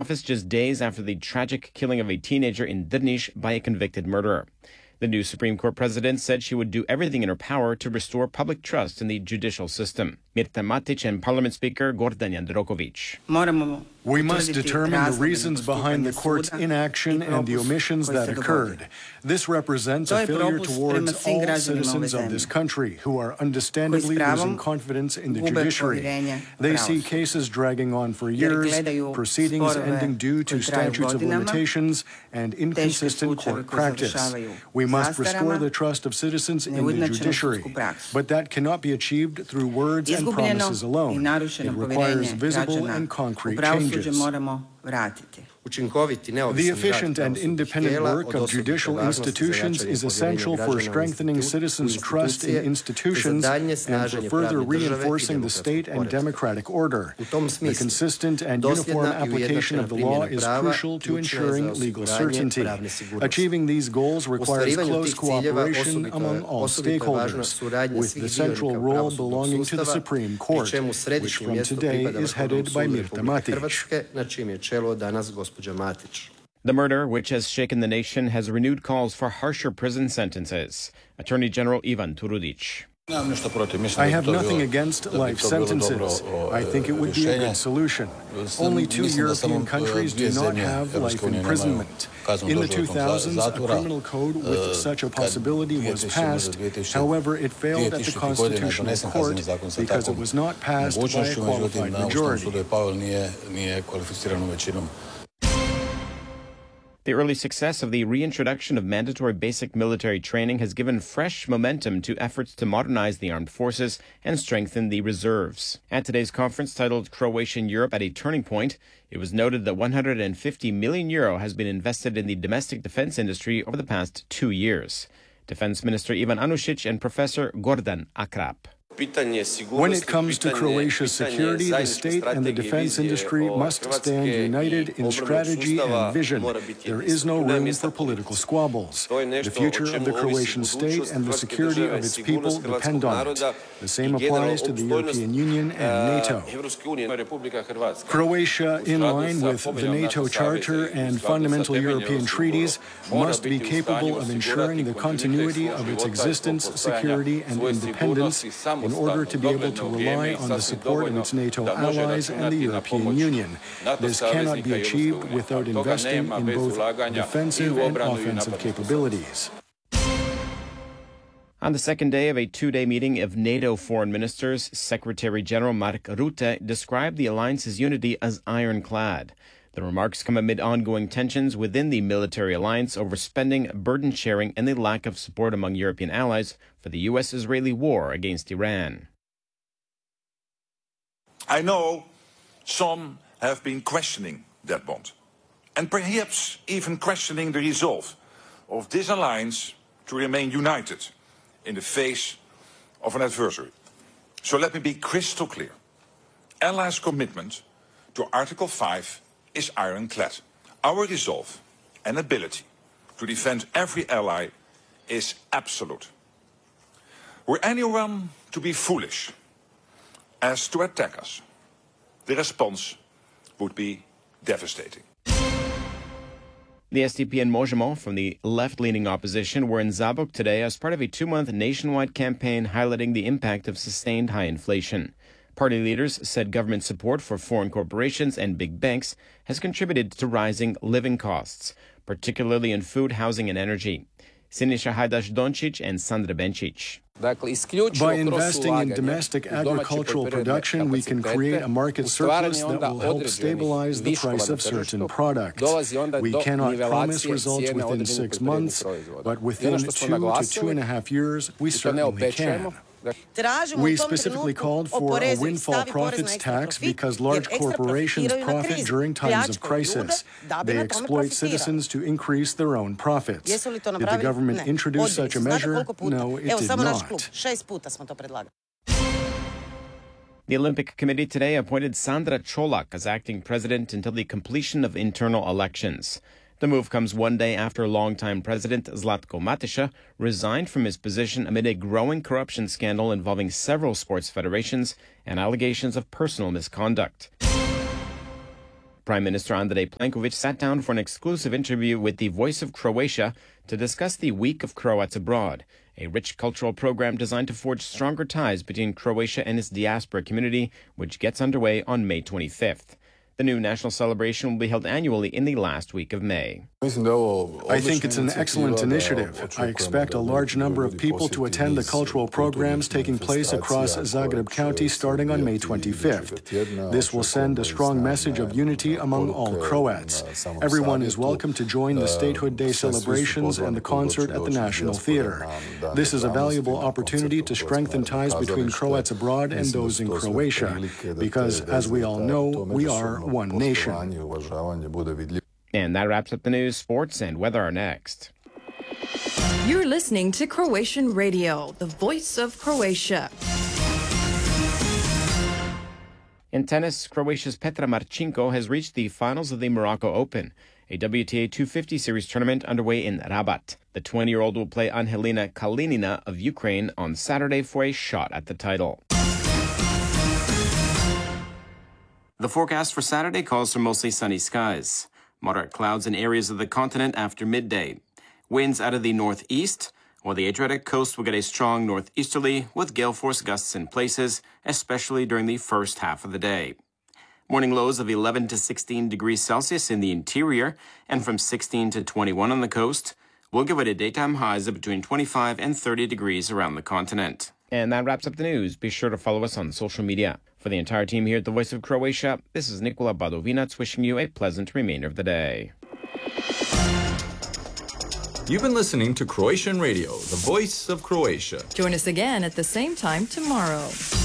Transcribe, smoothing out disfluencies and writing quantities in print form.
office just days after the tragic killing of a teenager in Drniš by a convicted murderer. The new Supreme Court president said she would do everything in her power to restore public trust in the judicial system. Mirta Matić and Parliament Speaker Gordan Jandroković. We must determine the reasons behind the court's inaction and the omissions that occurred. This represents a failure towards all citizens of this country who are understandably losing confidence in the judiciary. They see cases dragging on for years, proceedings ending due to statutes of limitations and inconsistent court practice. We must restore the trust of citizens in the judiciary, but that cannot be achieved through words and promises alone. It requires visible and concrete changes. The efficient and independent work of judicial institutions is essential for strengthening citizens' trust in institutions and for further reinforcing the state and democratic order. The consistent and uniform application of the law is crucial to ensuring legal certainty. Achieving these goals requires close cooperation among all stakeholders, with the central role belonging to the Supreme Court, which from today is headed by Mirta Matić. The murder, which has shaken the nation, has renewed calls for harsher prison sentences. Attorney General Ivan Turudić. I have nothing against life sentences. I think it would be a good solution. Only 2 European countries do not have life imprisonment. In the 2000s, a criminal code with such a possibility was passed. However, it failed at the Constitutional Court because it was not passed by a qualified majority. The early success of the reintroduction of mandatory basic military training has given fresh momentum to efforts to modernize the armed forces and strengthen the reserves. At today's conference titled Croatian Europe at a Turning Point, it was noted that €150 million has been invested in the domestic defense industry over the past 2 years. Defense Minister Ivan Anušić and Professor Gordan Akrap. When it comes to Croatia's security, the state and the defense industry must stand united in strategy and vision. There is no room for political squabbles. The future of the Croatian state and the security of its people depend on it. The same applies to the European Union and NATO. Croatia, in line with the NATO Charter and fundamental European treaties, must be capable of ensuring the continuity of its existence, security, and independence in order to be able to rely on the support of its NATO allies and the European Union. This cannot be achieved without investing in both defensive and offensive capabilities. On the second day of a 2-day meeting of NATO foreign ministers, Secretary General Mark Rutte described the alliance's unity as ironclad. The remarks come amid ongoing tensions within the military alliance over spending, burden sharing, and the lack of support among European allies for the U.S.-Israeli war against Iran. I know some have been questioning that bond, and perhaps even questioning the resolve of this alliance to remain united in the face of an adversary. So let me be crystal clear. Allies' commitment to Article 5 is ironclad. Our resolve and ability to defend every ally is absolute. Were anyone to be foolish as to attack us, the response would be devastating. The SDP and Možemo from the left-leaning opposition were in Zabok today as part of a 2-month nationwide campaign highlighting the impact of sustained high inflation. Party leaders said government support for foreign corporations and big banks has contributed to rising living costs, particularly in food, housing, and energy. Siniša Hajdaš-Dončić and Sandra Benčić. By investing in domestic agricultural production, we can create a market surplus that will help stabilize the price of certain products. We cannot promise results within 6 months, but within 2 to 2.5 years, we certainly can. We specifically called for a windfall profits tax because large corporations profit during times of crisis. They exploit citizens to increase their own profits. Did the government introduce such a measure? No, it did not. The Olympic Committee today appointed Sandra Čolak as acting president until the completion of internal elections. The move comes 1 day after longtime president Zlatko Mateša resigned from his position amid a growing corruption scandal involving several sports federations and allegations of personal misconduct. Prime Minister Andrej Plenković sat down for an exclusive interview with the Voice of Croatia to discuss the Week of Croats Abroad, a rich cultural program designed to forge stronger ties between Croatia and its diaspora community, which gets underway on May 25th. The new national celebration will be held annually in the last week of May. I think it's an excellent initiative. I expect a large number of people to attend the cultural programs taking place across Zagreb County starting on May 25th. This will send a strong message of unity among all Croats. Everyone is welcome to join the Statehood Day celebrations and the concert at the National Theatre. This is a valuable opportunity to strengthen ties between Croats abroad and those in Croatia, because, as we all know, we are one nation. And that wraps up the news. Sports and weather are next. You're listening to Croatian Radio, the voice of Croatia. In tennis, Croatia's Petra Marcinko has reached the finals of the Morocco Open, a WTA 250 Series tournament underway in Rabat. The 20-year-old will play Angelina Kalinina of Ukraine on Saturday for a shot at the title. The forecast for Saturday calls for mostly sunny skies. Moderate clouds in areas of the continent after midday. Winds out of the northeast, while the Adriatic coast will get a strong northeasterly with gale force gusts in places, especially during the first half of the day. Morning lows of 11 to 16 degrees Celsius in the interior and from 16 to 21 on the coast will give it a daytime highs of between 25 and 30 degrees around the continent. And that wraps up the news. Be sure to follow us on social media. For the entire team here at the Voice of Croatia, this is Nikola Badovinac wishing you a pleasant remainder of the day. You've been listening to Croatian Radio, the Voice of Croatia. Join us again at the same time tomorrow.